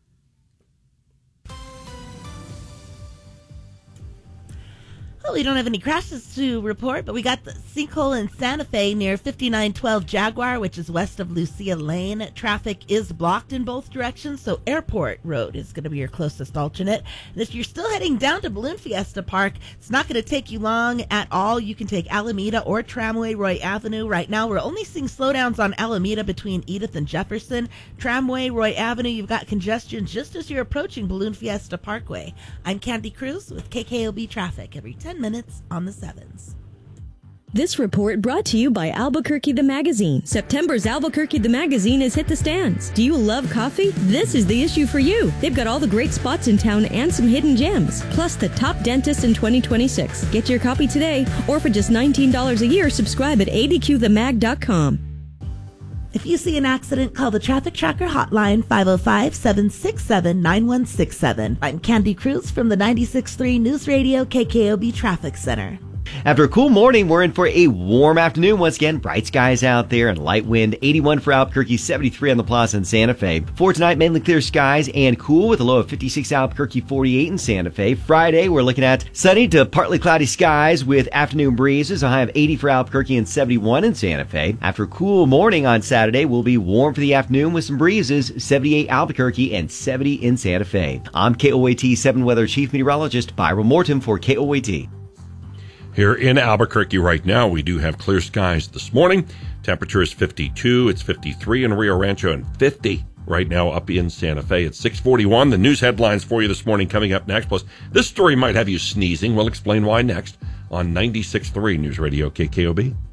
Well, we don't have any crashes to report, but we got the sinkhole in Santa Fe near fifty-nine twelve Jaguar, which is west of Lucia Lane. Traffic is blocked in both directions, so Airport Road is going to be your closest alternate. And if you're still heading down to Balloon Fiesta Park, it's not going to take you long at all. You can take Alameda or Tramway Roy Avenue. Right now, we're only seeing slowdowns on Alameda between Edith and Jefferson. Tramway, Roy Avenue, you've got congestion just as you're approaching Balloon Fiesta Parkway. I'm Candy Cruz with K K O B Traffic every ten minutes on the sevens. This report brought to you by Albuquerque the Magazine. September's Albuquerque the Magazine has hit the stands. Do you love coffee? This is the issue for you. They've got all the great spots in town and some hidden gems, plus the top dentist in twenty twenty-six. Get your copy today, or for just nineteen dollars a year, subscribe at A D Q the mag dot com. If you see an accident, call the Traffic Tracker hotline five oh five, seven six seven, nine one six seven. I'm Candy Cruz from the ninety-six point three News Radio K K O B Traffic Center. After a cool morning, we're in for a warm afternoon. Once again, bright skies out there and light wind. eighty-one for Albuquerque, seventy-three on the Plaza in Santa Fe. For tonight, mainly clear skies and cool with a low of fifty-six Albuquerque, forty-eight in Santa Fe. Friday, we're looking at sunny to partly cloudy skies with afternoon breezes. A high of eighty for Albuquerque and seventy-one in Santa Fe. After a cool morning on Saturday, we'll be warm for the afternoon with some breezes. seventy-eight Albuquerque and seventy in Santa Fe. I'm K O A T seven Weather Chief Meteorologist Byron Morton for K O A T. Here in Albuquerque right now, we do have clear skies this morning. Temperature is fifty-two. It's fifty-three in Rio Rancho and fifty right now up in Santa Fe. It's six forty-one. The news headlines for you this morning coming up next. Plus, this story might have you sneezing. We'll explain why next on ninety-six point three News Radio K K O B.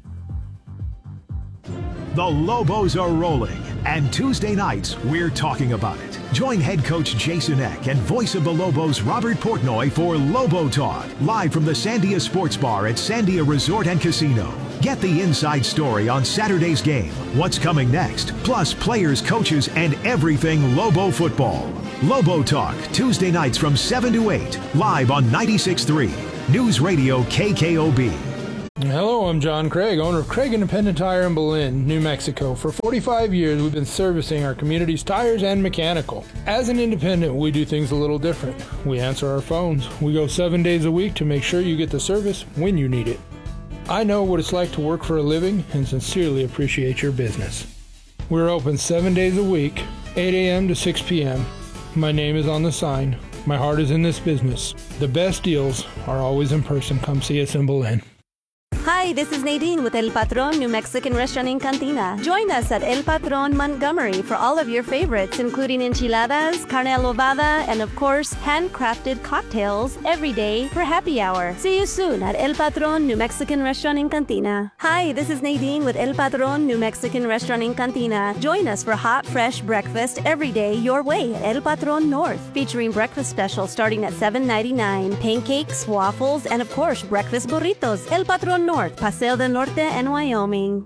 The Lobos are rolling, and Tuesday nights, we're talking about it. Join head coach Jason Eck and voice of the Lobos, Robert Portnoy, for Lobo Talk, live from the Sandia Sports Bar at Sandia Resort and Casino. Get the inside story on Saturday's game, what's coming next, plus players, coaches, and everything Lobo football. Lobo Talk, Tuesday nights from seven to eight, live on ninety-six point three News Radio K K O B. Hello, I'm John Craig, owner of Craig Independent Tire in Belen, New Mexico. For forty-five years, we've been servicing our community's tires and mechanical. As an independent, we do things a little different. We answer our phones. We go seven days a week to make sure you get the service when you need it. I know what it's like to work for a living and sincerely appreciate your business. We're open seven days a week, eight a.m. to six p.m. My name is on the sign. My heart is in this business. The best deals are always in person. Come see us in Belen. Hi, this is Nadine with El Patron New Mexican Restaurant in Cantina. Join us at El Patron Montgomery for all of your favorites, including enchiladas, carne adobada, and of course, handcrafted cocktails every day for happy hour. See you soon at El Patron New Mexican Restaurant in Cantina. Hi, this is Nadine with El Patron New Mexican Restaurant in Cantina. Join us for hot, fresh breakfast every day your way at El Patron North, featuring breakfast specials starting at seven ninety-nine, pancakes, waffles, and of course, breakfast burritos. El Patron North, Paseo del Norte, and Wyoming.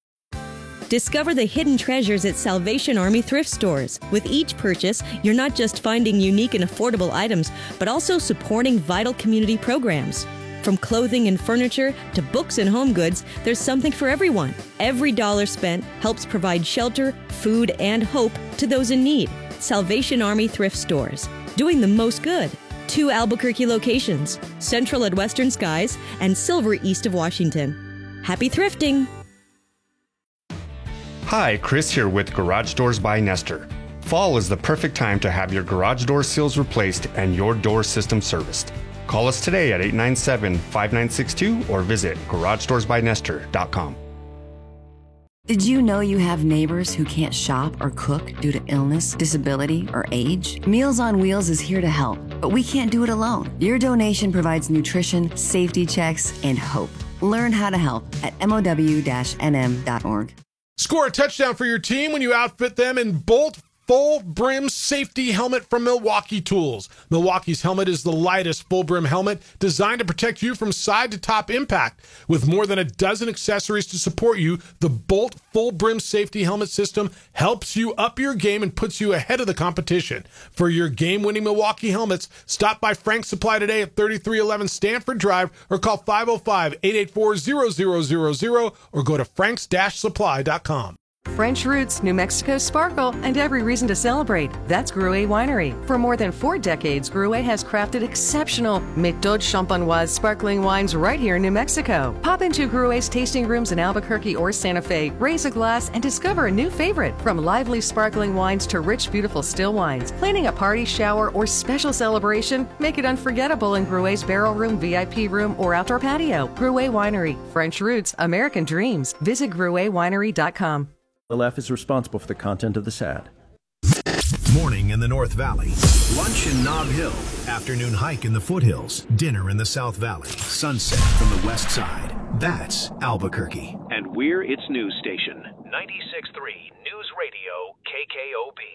Discover the hidden treasures at Salvation Army thrift stores. With each purchase, you're not just finding unique and affordable items, but also supporting vital community programs. From clothing and furniture to books and home goods, there's something for everyone. Every dollar spent helps provide shelter, food, and hope to those in need. Salvation Army thrift stores, doing the most good. Two Albuquerque locations, Central at Western Skies and Silver east of Washington. Happy thrifting! Hi, Chris here with Garage Doors by Nestor. Fall is the perfect time to have your garage door seals replaced and your door system serviced. Call us today at eight nine seven, five nine six two or visit garage doors by nestor dot com. Did you know you have neighbors who can't shop or cook due to illness, disability, or age? Meals on Wheels is here to help, but we can't do it alone. Your donation provides nutrition, safety checks, and hope. Learn how to help at M O W N M dot org. Score a touchdown for your team when you outfit them in Bolt Full Brim Safety Helmet from Milwaukee Tools. Milwaukee's helmet is the lightest full brim helmet designed to protect you from side to top impact. With more than a dozen accessories to support you, the Bolt Full Brim Safety Helmet system helps you up your game and puts you ahead of the competition. For your game-winning Milwaukee helmets, stop by Frank's Supply today at thirty-three eleven Stanford Drive or call five oh five, eight eight four, zero zero zero zero or go to franks dash supply dot com. French roots, New Mexico sparkle, and every reason to celebrate. That's Gruet Winery. For more than four decades, Gruet has crafted exceptional Méthode Champenoise sparkling wines right here in New Mexico. Pop into Gruet's tasting rooms in Albuquerque or Santa Fe, raise a glass, and discover a new favorite. From lively sparkling wines to rich, beautiful still wines. Planning a party, shower, or special celebration? Make it unforgettable in Gruet's barrel room, V I P room, or outdoor patio. Gruet Winery. French roots, American dreams. Visit gruet winery dot com. L F is responsible for the content of this ad. Morning in the North Valley. Lunch in Nob Hill. Afternoon hike in the foothills. Dinner in the South Valley. Sunset from the west side. That's Albuquerque. And we're its news station. ninety-six point three News Radio K K O B.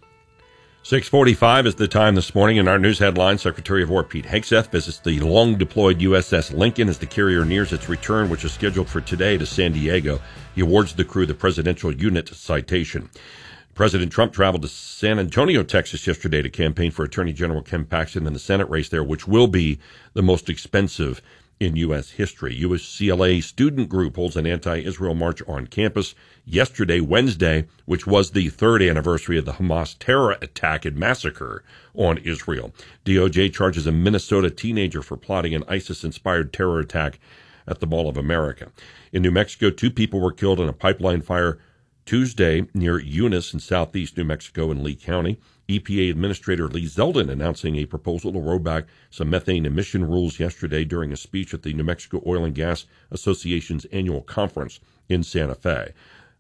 six forty-five is the time this morning. In our news headline, Secretary of War Pete Hegseth visits the long-deployed U S S Lincoln as the carrier nears its return, which is scheduled for today to San Diego. He awards the crew the Presidential Unit Citation. President Trump traveled to San Antonio, Texas yesterday to campaign for Attorney General Ken Paxton in the Senate race there, which will be the most expensive in U S history. U S C L A student group holds an anti-Israel march on campus yesterday, Wednesday, which was the third anniversary of the Hamas terror attack and massacre on Israel. D O J charges a Minnesota teenager for plotting an ISIS-inspired terror attack at the Mall of America. In New Mexico, two people were killed in a pipeline fire Tuesday near Eunice in southeast New Mexico in Lee County. E P A Administrator Lee Zeldin announcing a proposal to roll back some methane emission rules yesterday during a speech at the New Mexico Oil and Gas Association's annual conference in Santa Fe.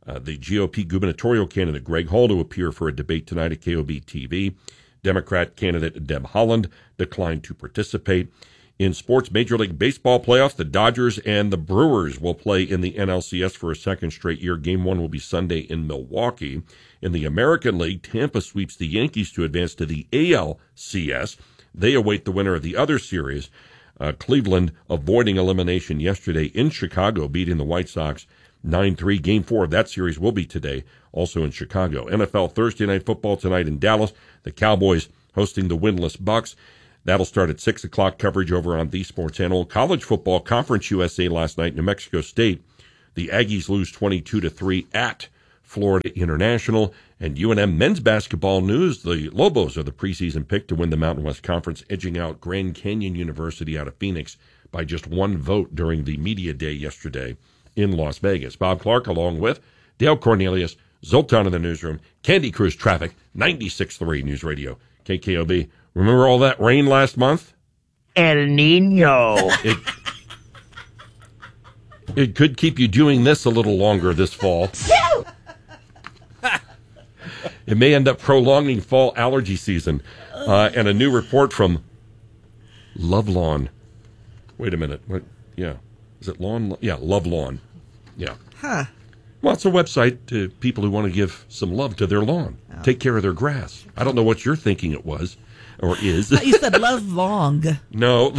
Uh, the G O P gubernatorial candidate Greg Hall to appear for a debate tonight at K O B T V. Democrat candidate Deb Haaland declined to participate. In sports, Major League Baseball playoffs, the Dodgers and the Brewers will play in the N L C S for a second straight year. Game one will be Sunday in Milwaukee. In the American League, Tampa sweeps the Yankees to advance to the A L C S. They await the winner of the other series. Uh, Cleveland avoiding elimination yesterday in Chicago, beating the White Sox nine three. Game four of that series will be today, also in Chicago. N F L Thursday Night Football tonight in Dallas. The Cowboys hosting the winless Bucks. That'll start at six o'clock, coverage over on the Sports Channel. College football, Conference U S A last night, New Mexico State. The Aggies lose twenty-two to three at Florida International. And U N M men's basketball news, the Lobos are the preseason pick to win the Mountain West Conference, edging out Grand Canyon University out of Phoenix by just one vote during the media day yesterday in Las Vegas. Bob Clark along with Dale Cornelius, Zoltan in the newsroom, Candy Cruz Traffic, ninety-six point three News Radio, K K O B. Remember all that rain last month? El Nino. It, it could keep you doing this a little longer this fall. It may end up prolonging fall allergy season. Uh, and a new report from Lovelawns. Wait a minute. What? Yeah. Is it Lawn? Yeah, Lovelawns. Yeah. Huh. Well, it's a website to people who want to give some love to their lawn. Oh. Take care of their grass. I don't know what you're thinking it was. Or is. I thought you said love long. No.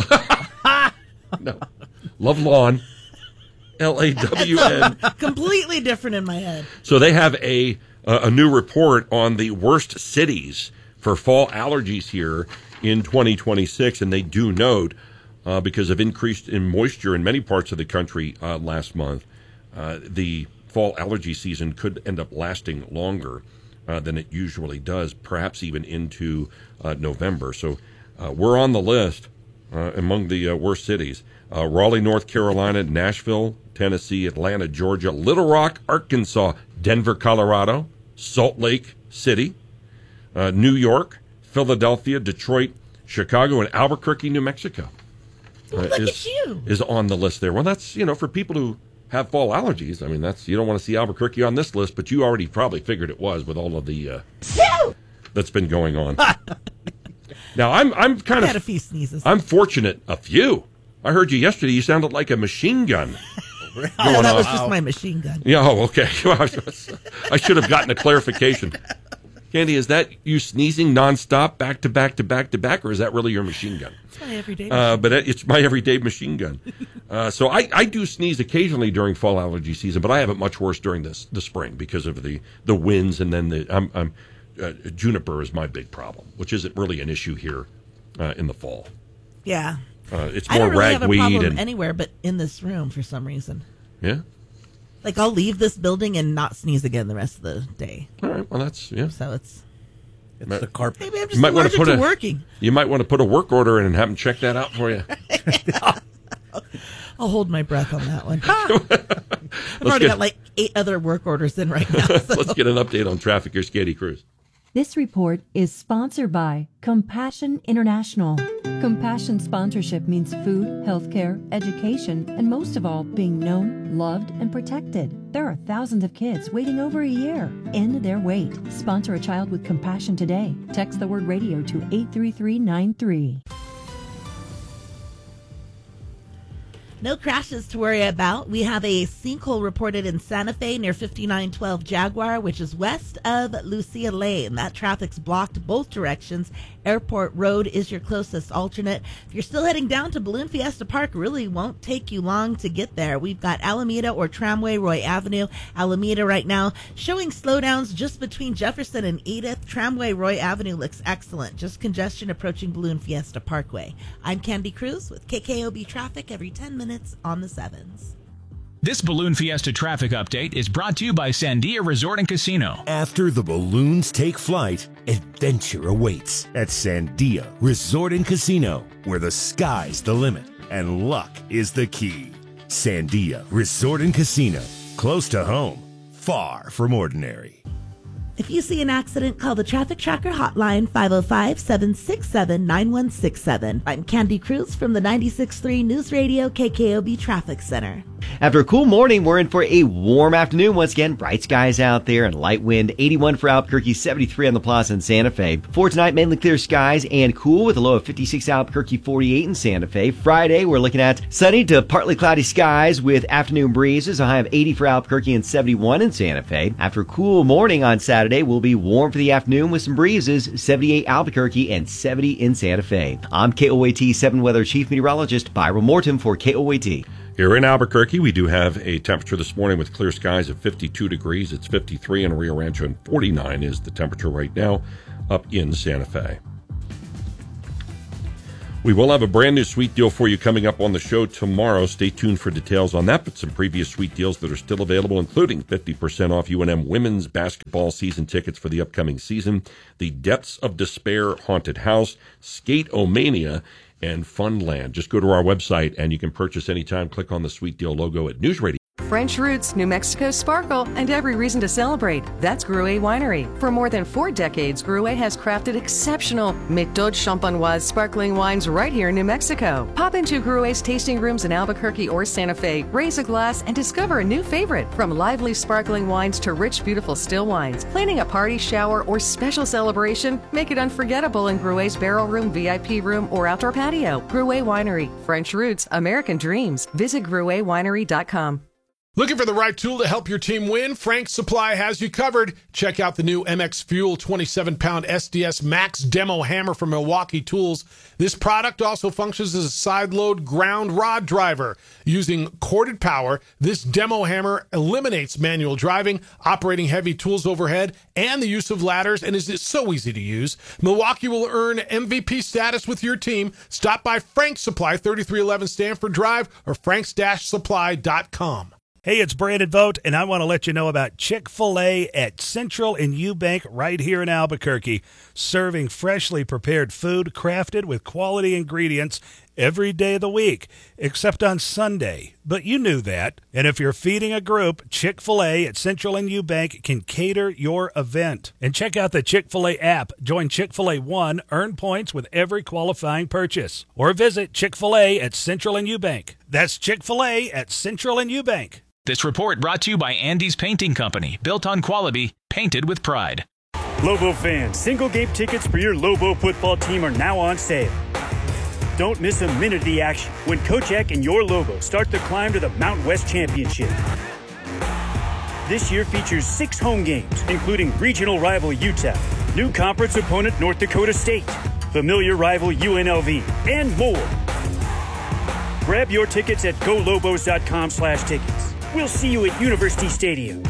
No. Love Lawn. L A W N. Completely different in my head. So they have a uh, a new report on the worst cities for fall allergies here in twenty twenty-six. And they do note, uh, because of increased in moisture in many parts of the country uh, last month, uh, the fall allergy season could end up lasting longer Uh, than it usually does, perhaps even into uh, November. So uh, we're on the list uh, among the uh, worst cities. Uh, Raleigh, North Carolina, Nashville, Tennessee, Atlanta, Georgia, Little Rock, Arkansas, Denver, Colorado, Salt Lake City, uh, New York, Philadelphia, Detroit, Chicago, and Albuquerque, New Mexico uh, well, look is, at you. is on the list there. Well, that's, you know, for people who have fall allergies. I mean, that's you don't want to see Albuquerque on this list, but you already probably figured it was with all of the uh, that's been going on. Now, I'm I'm kind I of had a few sneezes. I'm fortunate. A few. I heard you yesterday. You sounded like a machine gun. Oh, that was just my machine gun. Yeah. Oh, okay. I should have gotten a clarification. Candy, is that you sneezing nonstop, back to back to back to back, or is that really your machine gun? It's my everyday machine uh, But it's my everyday machine gun. Uh, so I, I do sneeze occasionally during fall allergy season, but I have it much worse during this, the spring because of the, the winds and then the I'm, I'm, uh, juniper is my big problem, which isn't really an issue here uh, in the fall. Yeah. Uh, it's I more don't really have a ragweed problem and anywhere but in this room for some reason. Yeah. Like I'll leave this building and not sneeze again the rest of the day. All right. Well, that's yeah. So it's. It's might, the carpet. Maybe I'm just allergic to, to a, working. You might want to put a work order in and have them check that out for you. I'll hold my breath on that one. I've already get, got like eight other work orders in right now. So. Let's get an update on traffic. Here's Katie Cruz. This report is sponsored by Compassion International. Compassion sponsorship means food, healthcare, education, and most of all, being known, loved, and protected. There are thousands of kids waiting over a year. End their wait. Sponsor a child with compassion today. Text the word radio to eight three three nine three. No crashes to worry about. We have a sinkhole reported in Santa Fe near fifty-nine twelve Jaguar, which is west of Lucia Lane. That traffic's blocked both directions. Airport Road is your closest alternate. If you're still heading down to Balloon Fiesta Park, really won't take you long to get there. We've got Alameda or Tramway Roy Avenue. Alameda right now showing slowdowns just between Jefferson and Edith. Tramway Roy Avenue looks excellent. Just congestion approaching Balloon Fiesta Parkway. I'm Candy Cruz with K K O B Traffic every ten minutes on the sevens. This Balloon Fiesta traffic update is brought to you by Sandia Resort and Casino. After the balloons take flight, adventure awaits at Sandia Resort and Casino, where the sky's the limit and luck is the key. Sandia Resort and Casino, close to home, far from ordinary. If you see an accident, call the Traffic Tracker hotline, five oh five, seven six seven, nine one six seven. I'm Candy Cruz from the ninety-six point three News Radio K K O B Traffic Center. After a cool morning, we're in for a warm afternoon. Once again, bright skies out there and light wind. eighty-one for Albuquerque, seventy-three on the Plaza in Santa Fe. For tonight, mainly clear skies and cool with a low of fifty-six Albuquerque, forty-eight in Santa Fe. Friday, we're looking at sunny to partly cloudy skies with afternoon breezes. A high of eighty for Albuquerque and seventy-one in Santa Fe. After a cool morning on Saturday, we'll be warm for the afternoon with some breezes. seventy-eight Albuquerque and seventy in Santa Fe. I'm K O A T seven Weather Chief Meteorologist Byron Morton for K O A T. Here in Albuquerque, we do have a temperature this morning with clear skies of fifty-two degrees. It's fifty-three in Rio Rancho, and forty-nine is the temperature right now up in Santa Fe. We will have a brand new sweet deal for you coming up on the show tomorrow. Stay tuned for details on that, but some previous sweet deals that are still available, including fifty percent off U N M women's basketball season tickets for the upcoming season, the Depths of Despair Haunted House, Skate-O-Mania, and Funland. Just go to our website and you can purchase anytime. Click on the Sweet Deal logo at News Radio. French roots, New Mexico sparkle, and every reason to celebrate. That's Gruet Winery. For more than four decades, Gruet has crafted exceptional Méthode Champenoise sparkling wines right here in New Mexico. Pop into Gruet's tasting rooms in Albuquerque or Santa Fe, raise a glass, and discover a new favorite. From lively sparkling wines to rich, beautiful still wines. Planning a party, shower, or special celebration? Make it unforgettable in Gruet's barrel room, V I P room, or outdoor patio. Gruet Winery. French roots, American dreams. Visit gruet winery dot com. Looking for the right tool to help your team win? Frank's Supply has you covered. Check out the new M X Fuel twenty-seven pound S D S Max Demo Hammer from Milwaukee Tools. This product also functions as a side-load ground rod driver. Using corded power, this demo hammer eliminates manual driving, operating heavy tools overhead, and the use of ladders, and is so easy to use. Milwaukee will earn M V P status with your team. Stop by Frank's Supply, thirty-three eleven Stanford Drive, or franks dash supply dot com. Hey, it's Brandon Vogt, and I want to let you know about Chick-fil-A at Central and Eubank right here in Albuquerque, serving freshly prepared food crafted with quality ingredients every day of the week, except on Sunday. But you knew that. And if you're feeding a group, Chick-fil-A at Central and Eubank can cater your event. And check out the Chick-fil-A app. Join Chick-fil-A One, earn points with every qualifying purchase. Or visit Chick-fil-A at Central and Eubank. That's Chick-fil-A at Central and Eubank. This report brought to you by Andy's Painting Company, built on quality, painted with pride. Lobo fans, single game tickets for your Lobo football team are now on sale. Don't miss a minute of the action when Kochek and your Lobo start the climb to the Mountain West Championship. This year features six home games, including regional rival Utah, new conference opponent North Dakota State, familiar rival U N L V, and more. Grab your tickets at go lobos dot com slash tickets. We'll see you at University Stadium.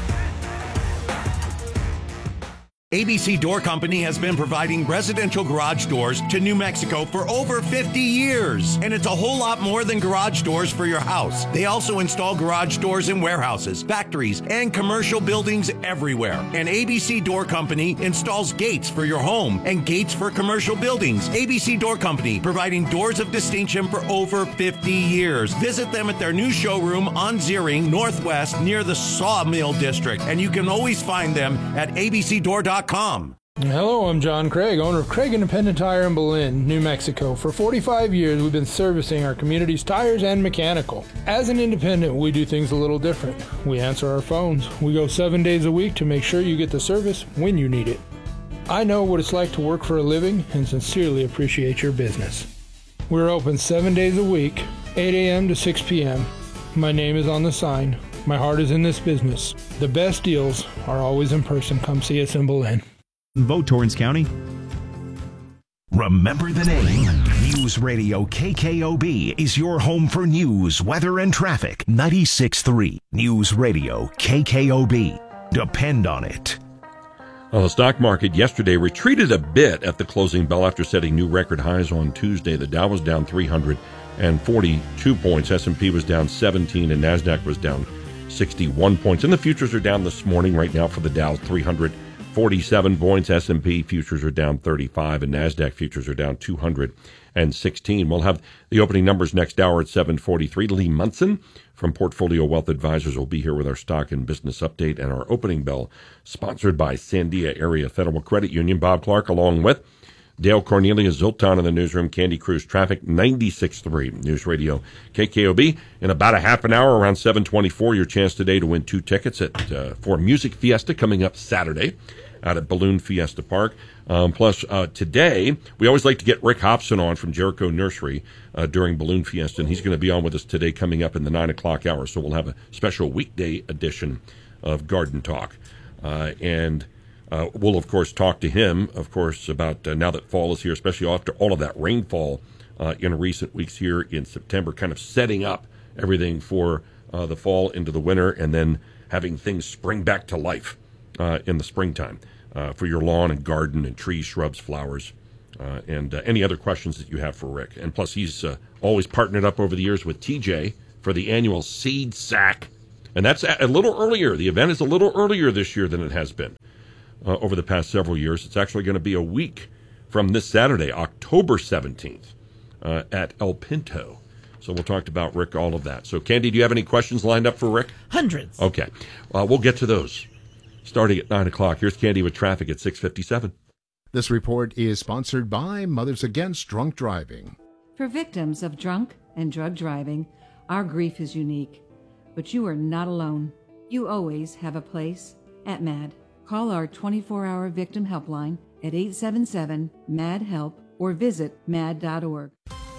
A B C Door Company has been providing residential garage doors to New Mexico for over fifty years. And it's a whole lot more than garage doors for your house. They also install garage doors in warehouses, factories, and commercial buildings everywhere. And A B C Door Company installs gates for your home and gates for commercial buildings. A B C Door Company, providing doors of distinction for over fifty years. Visit them at their new showroom on Ziering Northwest near the Sawmill District. And you can always find them at a b c door dot com. Hello, I'm John Craig, owner of Craig Independent Tire in Belen, New Mexico. For forty-five years, we've been servicing our community's tires and mechanical. As an independent, we do things a little different. We answer our phones. We go seven days a week to make sure you get the service when you need it. I know what it's like to work for a living and sincerely appreciate your business. We're open seven days a week, eight a.m. to six p.m. My name is on the sign. My heart is in this business. The best deals are always in person. Come see us in Belen. Vote Torrance County. Remember the name. News Radio K K O B is your home for news, weather, and traffic. ninety-six point three News Radio K K O B. Depend on it. Well, the stock market yesterday retreated a bit at the closing bell after setting new record highs on Tuesday. The Dow was down three hundred forty-two points. S and P was down seventeen, and NASDAQ was down sixty-one points. And the futures are down this morning right now for the Dow, three hundred forty-seven points. S and P futures are down thirty-five, and NASDAQ futures are down two hundred sixteen. We'll have the opening numbers next hour at seven forty-three. Lee Munson from Portfolio Wealth Advisors will be here with our stock and business update, and our opening bell sponsored by Sandia Area Federal Credit Union. Bob Clark along with Dale Cornelius, Zoltan in the newsroom, Candy Cruz Traffic, ninety-six point three News Radio K K O B. In about a half an hour, around seven twenty-four, your chance today to win two tickets at uh, for Music Fiesta coming up Saturday out at Balloon Fiesta Park. Um, plus, uh, today, we always like to get Rick Hobson on from Jericho Nursery uh, during Balloon Fiesta, and he's going to be on with us today coming up in the nine o'clock hour. So we'll have a special weekday edition of Garden Talk. Uh, and uh, we'll, of course, talk to him, of course, about uh, now that fall is here, especially after all of that rainfall uh, in recent weeks here in September, kind of setting up everything for uh, the fall into the winter and then having things spring back to life uh, in the springtime. Uh, for your lawn and garden and trees, shrubs, flowers, uh, and uh, any other questions that you have for Rick. And plus, he's uh, always partnered up over the years with T J for the annual Seed Sack. And that's a little earlier. The event is a little earlier this year than it has been uh, over the past several years. It's actually going to be a week from this Saturday, October seventeenth, uh, at El Pinto. So we'll talk about Rick, all of that. So, Candy, do you have any questions lined up for Rick? Hundreds. Okay. Uh, we'll get to those. Starting at nine o'clock. Here's Candy with traffic at six fifty-seven. This report is sponsored by Mothers Against Drunk Driving. For victims of drunk and drug driving, our grief is unique. But you are not alone. You always have a place at MAD. Call our twenty-four hour victim helpline at eight seven seven, M A D, HELP or visit mad dot org.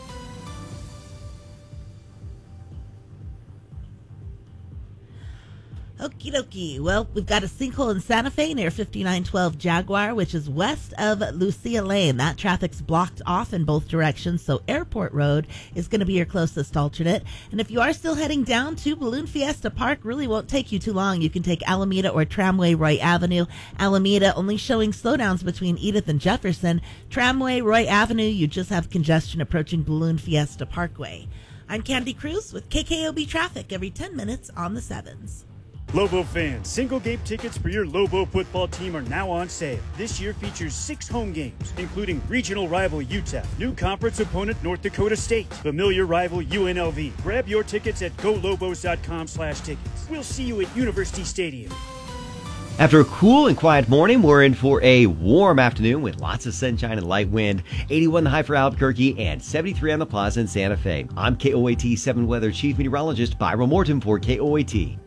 Okie dokie. Well, we've got a sinkhole in Santa Fe near fifty-nine twelve Jaguar, which is west of Lucia Lane. That traffic's blocked off in both directions, so Airport Road is going to be your closest alternate. And if you are still heading down to Balloon Fiesta Park, really won't take you too long. You can take Alameda or Tramway Roy Avenue. Alameda only showing slowdowns between Edith and Jefferson. Tramway Roy Avenue, you just have congestion approaching Balloon Fiesta Parkway. I'm Candy Cruz with K K O B Traffic every ten minutes on the sevens. Lobo fans, single game tickets for your Lobo football team are now on sale. This year features six home games, including regional rival U T E P, new conference opponent North Dakota State, familiar rival U N L V. Grab your tickets at go lobos dot com slash tickets. We'll see you at University Stadium. After a cool and quiet morning, we're in for a warm afternoon with lots of sunshine and light wind. eighty-one the high for Albuquerque and seventy-three on the plaza in Santa Fe. I'm K O A T seven Weather Chief Meteorologist Byron Morton for K O A T.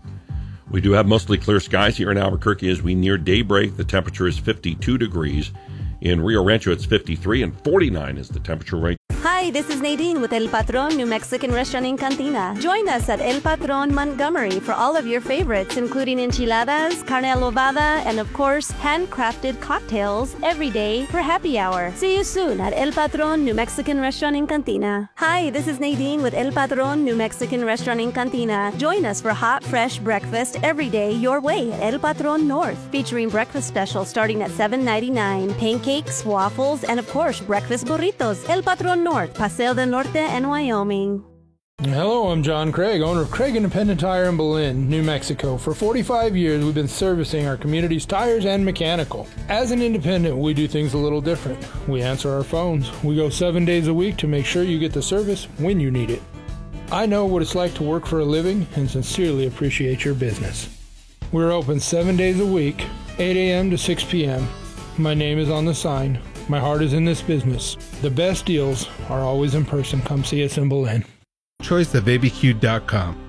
We do have mostly clear skies here in Albuquerque as we near daybreak. The temperature is fifty-two degrees. In Rio Rancho, it's fifty-three, and forty-nine is the temperature right. Hi, this is Nadine with El Patron New Mexican Restaurant in Cantina. Join us at El Patron Montgomery for all of your favorites, including enchiladas, carne adobada, and of course, handcrafted cocktails every day for happy hour. See you soon at El Patron New Mexican Restaurant in Cantina. Hi, this is Nadine with El Patron New Mexican Restaurant in Cantina. Join us for hot, fresh breakfast every day your way at El Patron North, featuring breakfast specials starting at seven ninety-nine, pancakes, waffles, and of course, breakfast burritos. El Patron North, Paseo del Norte and Wyoming. Hello, I'm John Craig, owner of Craig Independent Tire in Belen, New Mexico. For forty-five years, we've been servicing our community's tires and mechanical. As an independent, we do things a little different. We answer our phones. We go seven days a week to make sure you get the service when you need it. I know what it's like to work for a living and sincerely appreciate your business. We're open seven days a week, eight a.m. to six p.m. My name is on the sign. My heart is in this business. The best deals are always in person. Come see us in Belen. choice of A B Q dot com.